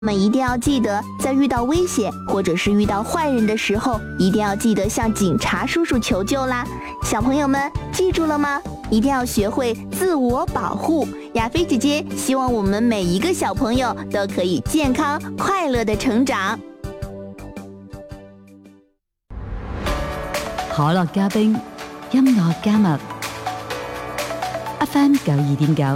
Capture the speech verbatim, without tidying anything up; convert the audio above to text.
们一定要记得，在遇到危险或者是遇到坏人的时候，一定要记得向警察叔叔求救啦。小朋友们记住了吗？一定要学会自我保护。亚菲姐姐希望我們每一個小朋友都可以健康快樂的成長。 可樂加冰，音樂加密 ，F M 九二點九。